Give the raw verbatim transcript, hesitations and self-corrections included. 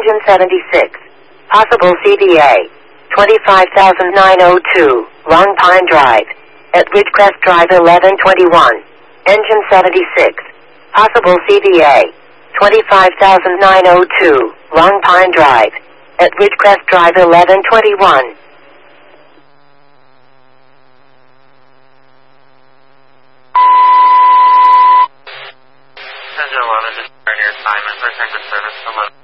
Engine seventy-six. Possible C B A. twenty-five thousand nine hundred two. Long Pine Drive. At Ridgecrest Drive eleven twenty-one. Engine seventy-six. Possible C B A. twenty-five thousand nine hundred two. Long Pine Drive. At Ridgecrest Drive eleven twenty-one. Engine eleven, just turn your assignment, return to service eleven.